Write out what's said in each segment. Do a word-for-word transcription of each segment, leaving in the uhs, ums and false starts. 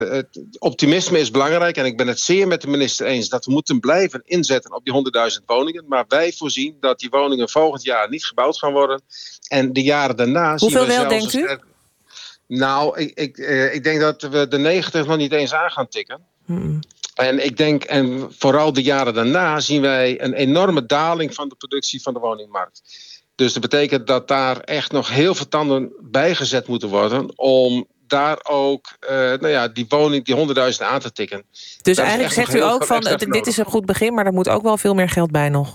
Het optimisme is belangrijk en ik ben het zeer met de minister eens dat we moeten blijven inzetten op die honderdduizend woningen. Maar wij voorzien dat die woningen volgend jaar niet gebouwd gaan worden. En de jaren daarna Hoeveel zien we wel, zelfs... denkt u? Er... Nou, ik, ik, uh, ik denk dat we de negentig nog niet eens aan gaan tikken. Hmm. En ik denk, en vooral de jaren daarna zien wij een enorme daling van de productie van de woningmarkt. Dus dat betekent dat daar echt nog heel veel tanden bijgezet moeten worden om daar ook uh, nou ja, die woning, die honderdduizend aan te tikken. Dus daar eigenlijk zegt u ook van, dit is een goed begin, maar er moet ook wel veel meer geld bij nog.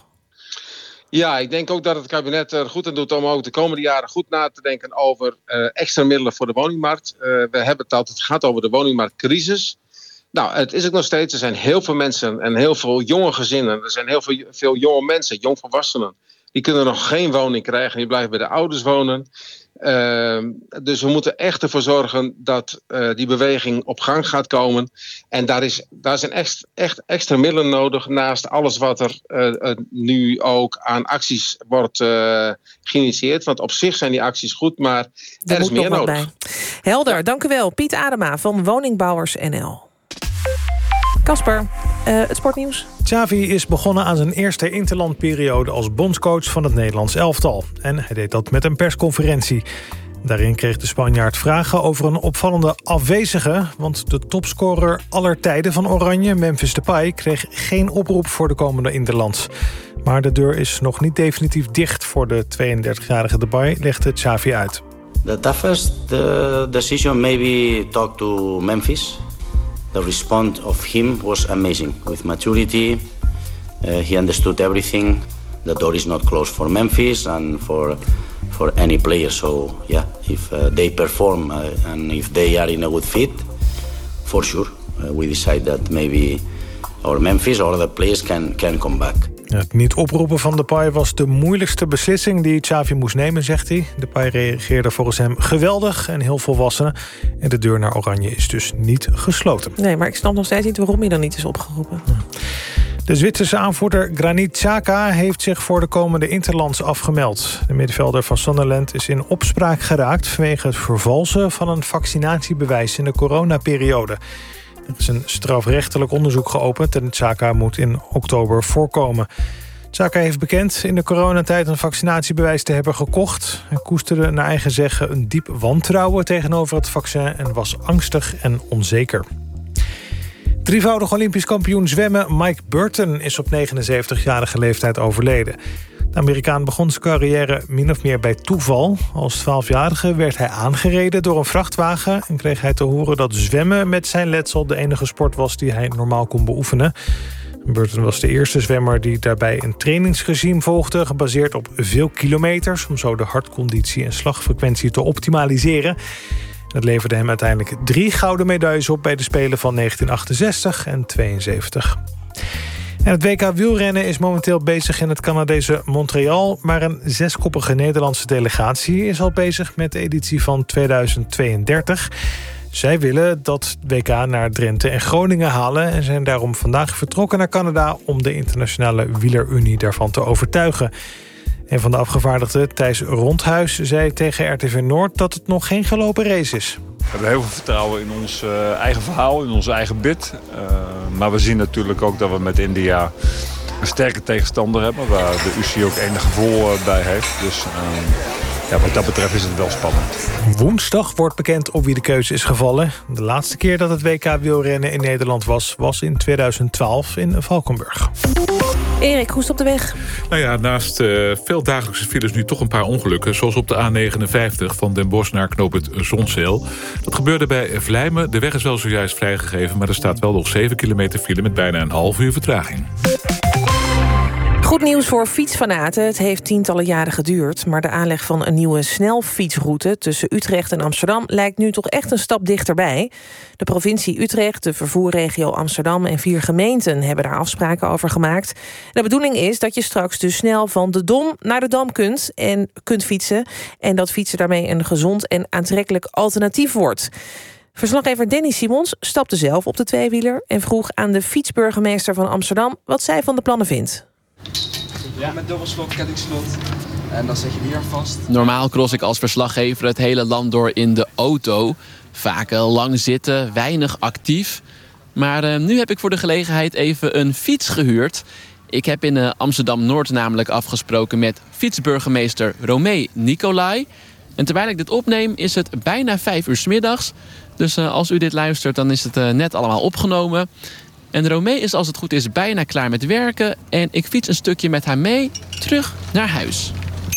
Ja, ik denk ook dat het kabinet er goed aan doet om ook de komende jaren goed na te denken over uh, extra middelen voor de woningmarkt. Uh, we hebben het altijd gehad over de woningmarktcrisis. Nou, het is ook nog steeds, er zijn heel veel mensen en heel veel jonge gezinnen. Er zijn heel veel, veel jonge mensen, jongvolwassenen. Die kunnen nog geen woning krijgen, die blijven bij de ouders wonen. Uh, dus we moeten echt ervoor zorgen dat uh, die beweging op gang gaat komen. En daar, is, daar zijn echt, echt extra middelen nodig naast alles wat er uh, uh, nu ook aan acties wordt uh, geïnitieerd. Want op zich zijn die acties goed, maar er, er is meer nodig. Bij. Helder, dank u wel. Piet Adema van Woningbouwers N L. Casper, uh, het sportnieuws. Xavi is begonnen aan zijn eerste interlandperiode als bondscoach van het Nederlands elftal. En hij deed dat met een persconferentie. Daarin kreeg de Spanjaard vragen over een opvallende afwezige. Want de topscorer aller tijden van Oranje, Memphis Depay, kreeg geen oproep voor de komende interlands. Maar de deur is nog niet definitief dicht voor de tweeëndertigjarige Depay, legde Xavi uit. The toughest uh, decision maybe talk to Memphis. The response of him was amazing. With maturity, uh, he understood everything. The door is not closed for Memphis and for for any player. So yeah, if uh, they perform uh, and if they are in a good fit, for sure, uh, we decide that maybe our Memphis or other players can can come back. Het niet oproepen van Depay was de moeilijkste beslissing die Xavi moest nemen, zegt hij. Depay reageerde volgens hem geweldig en heel volwassen. En de deur naar Oranje is dus niet gesloten. Nee, maar ik snap nog steeds niet waarom hij dan niet is opgeroepen. De Zwitserse aanvoerder Granit Xhaka heeft zich voor de komende interlands afgemeld. De middenvelder van Sunderland is in opspraak geraakt vanwege het vervalsen van een vaccinatiebewijs in de coronaperiode. Er is een strafrechtelijk onderzoek geopend en Xhaka moet in oktober voorkomen. Xhaka heeft bekend in de coronatijd een vaccinatiebewijs te hebben gekocht. Hij koesterde naar eigen zeggen een diep wantrouwen tegenover het vaccin en was angstig en onzeker. Drievoudig Olympisch kampioen zwemmen Mike Burton is op negenenzeventigjarige leeftijd overleden. De Amerikaan begon zijn carrière min of meer bij toeval. Als twaalfjarige werd hij aangereden door een vrachtwagen en kreeg hij te horen dat zwemmen met zijn letsel de enige sport was die hij normaal kon beoefenen. Burton was de eerste zwemmer die daarbij een trainingsregime volgde, gebaseerd op veel kilometers, om zo de hartconditie en slagfrequentie te optimaliseren. Dat leverde hem uiteindelijk drie gouden medailles op bij de Spelen van negentien achtenzestig en tweeënzeventig. En het W K wielrennen is momenteel bezig in het Canadese Montreal, maar een zeskoppige Nederlandse delegatie is al bezig met de editie van tweeduizend tweeëndertig. Zij willen dat W K naar Drenthe en Groningen halen en zijn daarom vandaag vertrokken naar Canada om de internationale wielerunie daarvan te overtuigen. Een van de afgevaardigden, Thijs Rondhuis, zei tegen R T V Noord dat het nog geen gelopen race is. We hebben heel veel vertrouwen in ons uh, eigen verhaal, in onze eigen bid. Uh, maar we zien natuurlijk ook dat we met India een sterke tegenstander hebben, waar de U C I ook enig gevoel uh, bij heeft. Dus uh, ja, wat dat betreft is het wel spannend. Woensdag wordt bekend op wie de keuze is gevallen. De laatste keer dat het W K wielrennen in Nederland was, was in tweeduizend twaalf in Valkenburg. Erik, hoe is het op de weg? Nou ja, naast uh, veel dagelijkse files nu toch een paar ongelukken. Zoals op de A negenenvijftig van Den Bosch naar knooppunt Zonzeel. Dat gebeurde bij Vlijmen. De weg is wel zojuist vrijgegeven, maar er staat wel nog zeven kilometer file met bijna een half uur vertraging. Goed nieuws voor fietsfanaten. Het heeft tientallen jaren geduurd, maar de aanleg van een nieuwe snelfietsroute tussen Utrecht en Amsterdam lijkt nu toch echt een stap dichterbij. De provincie Utrecht, de vervoerregio Amsterdam en vier gemeenten hebben daar afspraken over gemaakt. De bedoeling is dat je straks dus snel van de Dom naar de Dam kunt en kunt fietsen en dat fietsen daarmee een gezond en aantrekkelijk alternatief wordt. Verslaggever Danny Simons stapte zelf op de tweewieler en vroeg aan de fietsburgemeester van Amsterdam wat zij van de plannen vindt. Ja, met dubbelslot, kettingslot. En dan zet je die er vast. Normaal cross ik als verslaggever het hele land door in de auto. Vaak uh, lang zitten, weinig actief. Maar uh, nu heb ik voor de gelegenheid even een fiets gehuurd. Ik heb in uh, Amsterdam-Noord namelijk afgesproken met fietsburgemeester Romee Nicolai. En terwijl ik dit opneem is het bijna vijf uur 's middags. Dus uh, als u dit luistert, dan is het uh, net allemaal opgenomen. En Romee is als het goed is bijna klaar met werken. En ik fiets een stukje met haar mee terug naar huis.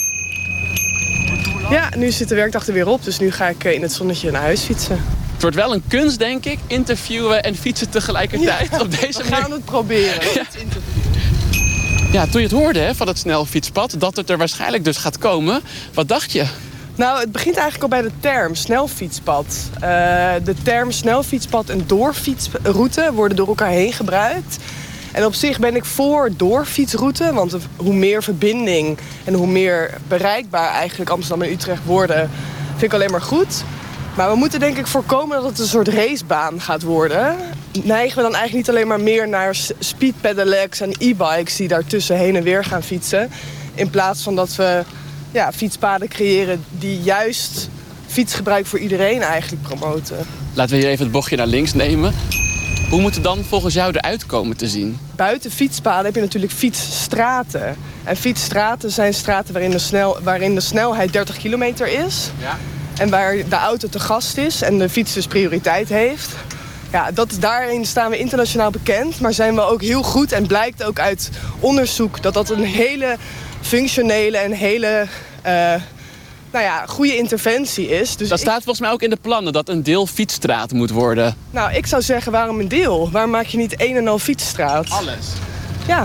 Ja, nu zit de werkdag er weer op. Dus nu ga ik in het zonnetje naar huis fietsen. Het wordt wel een kunst, denk ik. Interviewen en fietsen tegelijkertijd. Ja, op deze we manier. gaan het proberen. Ja. Ja, toen je het hoorde hè, van het snelfietspad, dat het er waarschijnlijk dus gaat komen. Wat dacht je? Nou, het begint eigenlijk al bij de term snelfietspad. Uh, de term snelfietspad en doorfietsroute worden door elkaar heen gebruikt. En op zich ben ik voor doorfietsroute, want hoe meer verbinding en hoe meer bereikbaar eigenlijk Amsterdam en Utrecht worden, vind ik alleen maar goed. Maar we moeten denk ik voorkomen dat het een soort racebaan gaat worden. Neigen we dan eigenlijk niet alleen maar meer naar speed pedelecs en e-bikes die daartussen heen en weer gaan fietsen. In plaats van dat we ja, fietspaden creëren die juist fietsgebruik voor iedereen eigenlijk promoten. Laten we hier even het bochtje naar links nemen. Hoe moet het dan volgens jou eruit komen te zien? Buiten fietspaden heb je natuurlijk fietsstraten. En fietsstraten zijn straten waarin de, snel, waarin de snelheid dertig kilometer is. Ja. En waar de auto te gast is en de fiets dus prioriteit heeft. Ja, dat, daarin staan we internationaal bekend. Maar zijn we ook heel goed en blijkt ook uit onderzoek dat dat een hele functionele en hele uh, nou ja, goede interventie is. Dus dat staat ik... volgens mij ook in de plannen dat een deel fietsstraat moet worden. Nou, ik zou zeggen, waarom een deel? Waarom maak je niet een en al fietsstraat? Alles? Ja.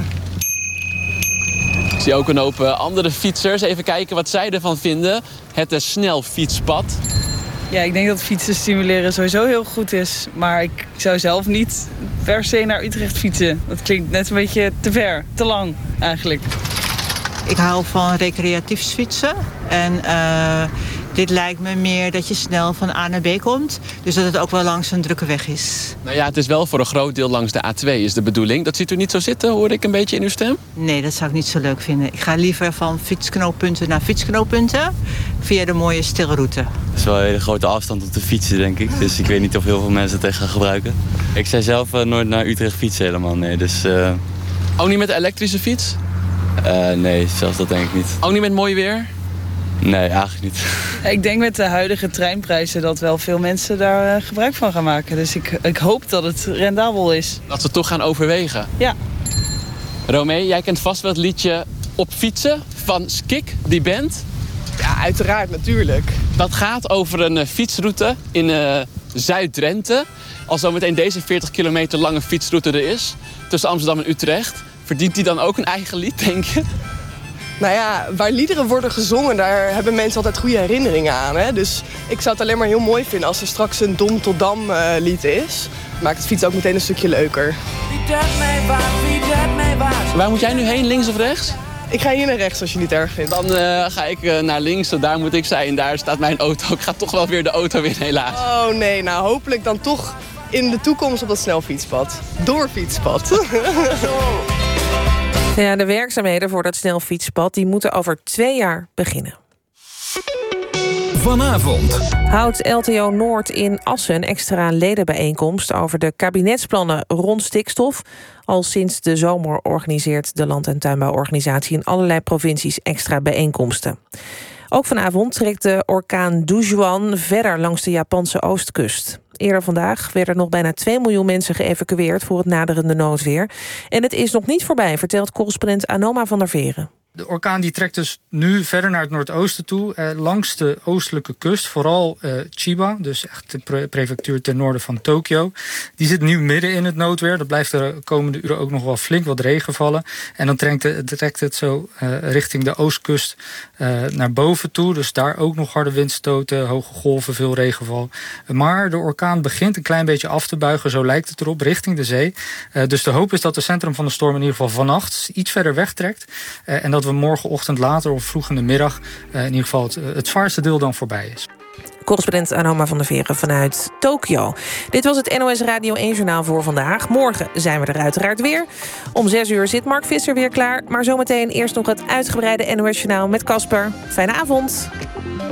Ik zie ook een hoop andere fietsers. Even kijken wat zij ervan vinden. Het snelfietspad. Ja, ik denk dat fietsen stimuleren sowieso heel goed is. Maar ik zou zelf niet per se naar Utrecht fietsen. Dat klinkt net een beetje te ver, te lang eigenlijk. Ik hou van recreatief fietsen. En uh, dit lijkt me meer dat je snel van A naar B komt. Dus dat het ook wel langs een drukke weg is. Nou ja, het is wel voor een groot deel langs de A twee is de bedoeling. Dat ziet u niet zo zitten, hoor ik een beetje in uw stem? Nee, dat zou ik niet zo leuk vinden. Ik ga liever van fietsknooppunten naar fietsknooppunten via de mooie stilroute. Het is wel een hele grote afstand om te fietsen, denk ik. Dus ik weet niet of heel veel mensen het echt gaan gebruiken. Ik zou zelf uh, nooit naar Utrecht fietsen helemaal, nee. Dus, uh... Ook niet met de elektrische fiets? Uh, nee, zelfs dat denk ik niet. Ook niet met mooi weer? Nee, eigenlijk niet. Ik denk met de huidige treinprijzen dat wel veel mensen daar gebruik van gaan maken. Dus ik, ik hoop dat het rendabel is. Dat ze toch gaan overwegen? Ja. Romee, jij kent vast wel het liedje Op fietsen van Skik, die band? Ja, uiteraard, natuurlijk. Dat gaat over een uh, fietsroute in uh, Zuid-Drenthe. Als zometeen deze veertig kilometer lange fietsroute er is, tussen Amsterdam en Utrecht, verdient die dan ook een eigen lied, denk je? Nou ja, waar liederen worden gezongen, daar hebben mensen altijd goede herinneringen aan. Hè? Dus ik zou het alleen maar heel mooi vinden als er straks een Dom tot Dam uh, lied is. Maakt het fietsen ook meteen een stukje leuker. Waar moet jij nu heen, links of rechts? Ik ga hier naar rechts als je het niet erg vindt. Dan uh, ga ik uh, naar links, daar moet ik zijn. Daar staat mijn auto. Ik ga toch wel weer de auto winnen, helaas. Oh nee, nou hopelijk dan toch in de toekomst op dat snelfietspad. Doorfietspad. Ja, de werkzaamheden voor dat snelfietspad die moeten over twee jaar beginnen. Vanavond houdt L T O Noord in Assen een extra ledenbijeenkomst over de kabinetsplannen rond stikstof. Al sinds de zomer organiseert de Land- en Tuinbouworganisatie in allerlei provincies extra bijeenkomsten. Ook vanavond trekt de orkaan Dujuan verder langs de Japanse oostkust. Eerder vandaag werden nog bijna twee miljoen mensen geëvacueerd voor het naderende noodweer. En het is nog niet voorbij, vertelt correspondent Anoma van der Veren. De orkaan die trekt dus nu verder naar het noordoosten toe, eh, langs de oostelijke kust. Vooral eh, Chiba, dus echt de pre- prefectuur ten noorden van Tokio. Die zit nu midden in het noodweer. Er blijft de komende uren ook nog wel flink wat regen vallen. En dan trekt het, trekt het zo eh, richting de oostkust eh, naar boven toe. Dus daar ook nog harde windstoten, hoge golven, veel regenval. Maar de orkaan begint een klein beetje af te buigen, zo lijkt het erop, richting de zee. Uh, dus de hoop is dat het centrum van de storm in ieder geval vannacht iets verder wegtrekt. Uh, en dat we morgenochtend later of vroeg in de middag uh, in ieder geval het, het zwaarste deel dan voorbij is. Correspondent Anoma van der Veren vanuit Tokio. Dit was het N O S Radio één-journaal voor vandaag. Morgen zijn we er uiteraard weer. Om zes uur zit Mark Visser weer klaar. Maar zometeen eerst nog het uitgebreide N O S-journaal met Casper. Fijne avond.